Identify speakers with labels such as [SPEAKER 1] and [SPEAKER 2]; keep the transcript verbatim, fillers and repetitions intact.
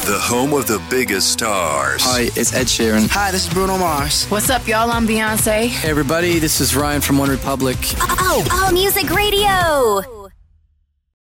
[SPEAKER 1] The home of the biggest stars.
[SPEAKER 2] Hi, it's Ed Sheeran.
[SPEAKER 3] Hi, this is Bruno Mars.
[SPEAKER 4] What's up, y'all? I'm Beyonce.
[SPEAKER 2] Hey, everybody, this is Ryan from One Republic.
[SPEAKER 5] Oh, oh, Music Radio.